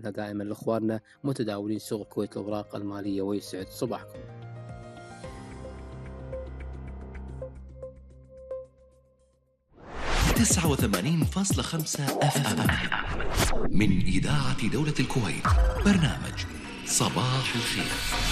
تحياتنا دائما لإخواننا متداولين سوق الكويت الأوراق المالية، ويسعد صباحكم. 89.5 FM من إذاعة دولة الكويت، برنامج صباح الخير.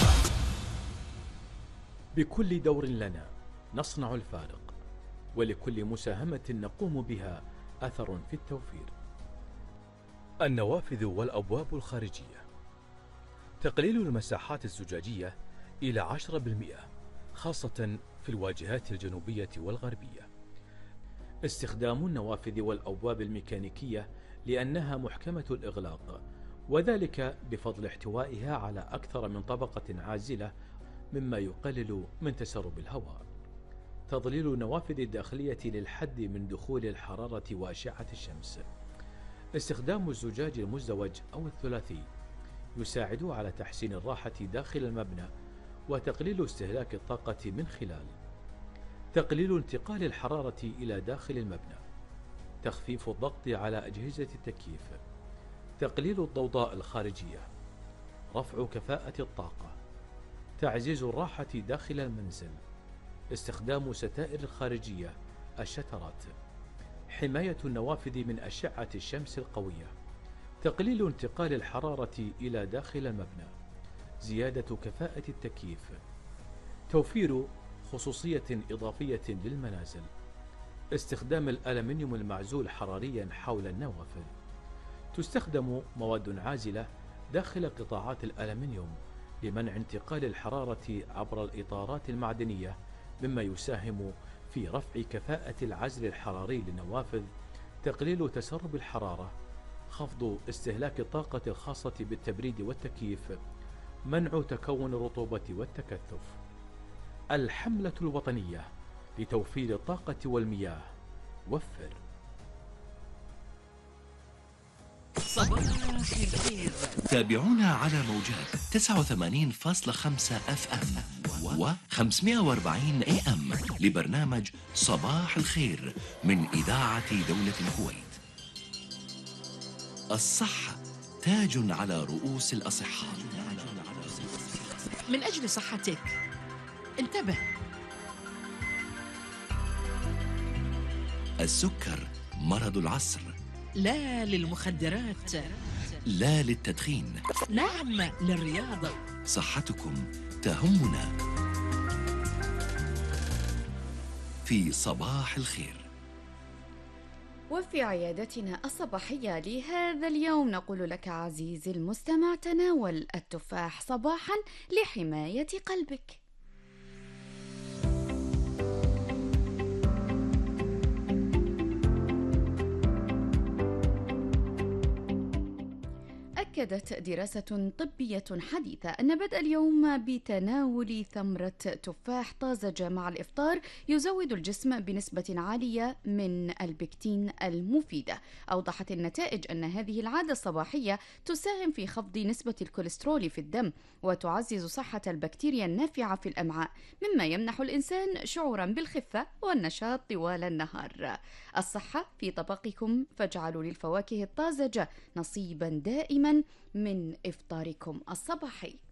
بكل دور لنا نصنع الفارق، ولكل مساهمة نقوم بها أثر في التوفير. النوافذ والأبواب الخارجية، تقليل المساحات الزجاجية إلى 10%، خاصة في الواجهات الجنوبية والغربية. استخدام النوافذ والأبواب الميكانيكية لأنها محكمة الإغلاق، وذلك بفضل احتوائها على أكثر من طبقة عازلة مما يقلل من تسرب الهواء. تظليل النوافذ الداخلية للحد من دخول الحرارة وأشعة الشمس. استخدام الزجاج المزدوج أو الثلاثي يساعد على تحسين الراحة داخل المبنى وتقليل استهلاك الطاقة من خلال تقليل انتقال الحرارة إلى داخل المبنى، تخفيف الضغط على أجهزة التكييف، تقليل الضوضاء الخارجية، رفع كفاءة الطاقة، تعزيز الراحة داخل المنزل، استخدام ستائر الخارجية، الشترات، حماية النوافذ من أشعة الشمس القوية، تقليل انتقال الحرارة إلى داخل المبنى، زيادة كفاءة التكييف، توفير خصوصية إضافية للمنازل، استخدام الألمنيوم المعزول حراريا حول النوافذ. تستخدم مواد عازلة داخل قطاعات الألمنيوم لمنع انتقال الحرارة عبر الإطارات المعدنية، مما يساهم في رفع كفاءة العزل الحراري للنوافذ، تقليل تسرب الحرارة، خفض استهلاك الطاقة الخاصة بالتبريد والتكييف، منع تكون الرطوبة والتكثف. الحملة الوطنية لتوفير الطاقة والمياه، وفر. صباح الخير. تابعونا على موجات 89.5 FM و540 AM لبرنامج صباح الخير من إذاعة دولة الكويت. الصحة تاج على رؤوس الأصحاء. من أجل صحتك انتبه. السكر مرض العصر. لا للمخدرات. لا للتدخين. نعم للرياضة. صحتكم تهمنا. في صباح الخير. وفي عيادتنا الصباحية لهذا اليوم نقول لك عزيزي المستمع، تناول التفاح صباحا لحماية قلبك. أكدت دراسة طبية حديثة أن بدء اليوم بتناول ثمرة تفاح طازجة مع الإفطار يزود الجسم بنسبة عالية من البكتين المفيدة. أوضحت النتائج أن هذه العادة الصباحية تساهم في خفض نسبة الكوليسترول في الدم وتعزز صحة البكتيريا النافعة في الأمعاء، مما يمنح الإنسان شعورا بالخفة والنشاط طوال النهار. الصحة في طبقكم، فاجعلوا للفواكه الطازجة نصيبا دائما من إفطاركم الصباحي.